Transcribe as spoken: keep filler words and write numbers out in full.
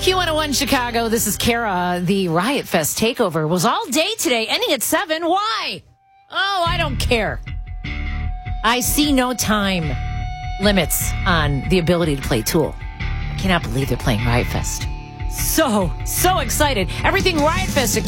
Q one oh one Chicago, this is Kara. The Riot Fest takeover was all day today, ending at seven. Why? Oh, I don't care. I see no time limits on the ability to play Tool. I cannot believe they're playing Riot Fest. So, so excited. Everything Riot Fest at